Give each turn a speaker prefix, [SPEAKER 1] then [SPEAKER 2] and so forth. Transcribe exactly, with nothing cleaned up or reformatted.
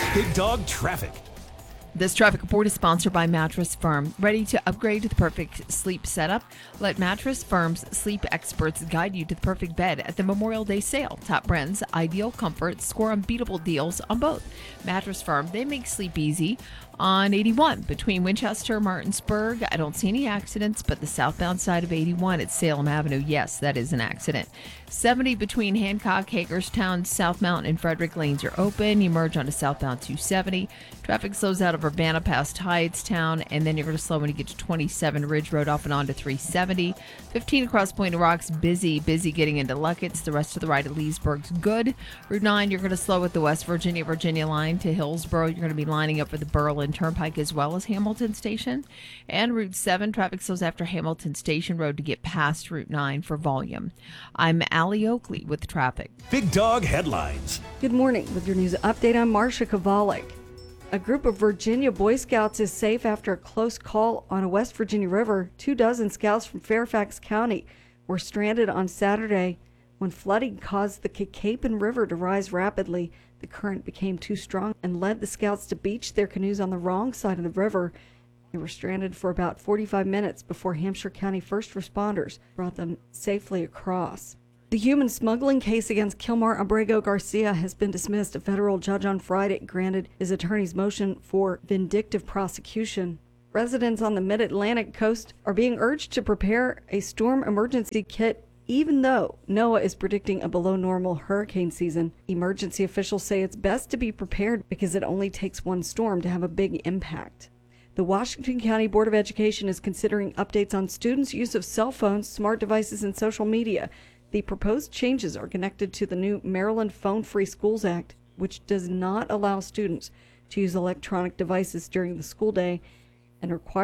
[SPEAKER 1] Big Dog Traffic.
[SPEAKER 2] This traffic report is sponsored by Mattress Firm. Ready to upgrade to the perfect sleep setup? Let Mattress Firm's sleep experts guide you to the perfect bed at the Memorial Day sale. Top brands, ideal comfort, score unbeatable deals on both. Mattress Firm, they make sleep easy. On eighty-one between Winchester and Martinsburg, I don't see any accidents, but the southbound side of eighty-one at Salem Avenue, yes, that is an accident. seventy between Hancock, Hagerstown, South Mountain, and Frederick lanes are open. You merge onto southbound two seventy. Traffic slows out of Urbana past Hydestown, and then you're going to slow when you get to twenty-seven Ridge Road off and on to three seventy. fifteen across Point of Rocks, busy, busy getting into Luckett's. The rest of the ride at Leesburg's good. Route nine, you're going to slow with the West Virginia, Virginia line to Hillsborough. You're going to be lining up for the Berlin Turnpike as well as Hamilton Station. And Route seven, traffic slows after Hamilton Station Road to get past Route nine for volume. I'm Allie Oakley with traffic.
[SPEAKER 1] Big Dog Headlines.
[SPEAKER 3] Good morning. With your news update, I'm Marcia Kovalik. A group of Virginia Boy Scouts is safe after a close call on a West Virginia river. Two dozen scouts from Fairfax County were stranded on Saturday when flooding caused the Kicapin River to rise rapidly. The current became too strong and led the scouts to beach their canoes on the wrong side of the river. They were stranded for about forty-five minutes before Hampshire County first responders brought them safely across. The human smuggling case against Kilmar Abrego Garcia has been dismissed. A federal judge on Friday granted his attorney's motion for vindictive prosecution. Residents on the mid-Atlantic coast are being urged to prepare a storm emergency kit even though NOAA is predicting a below-normal hurricane season. Emergency officials say it's best to be prepared because it only takes one storm to have a big impact. The Washington County Board of Education is considering updates on students' use of cell phones, smart devices, and social media. The proposed changes are connected to the new Maryland Phone-Free Schools Act, which does not allow students to use electronic devices during the school day and requires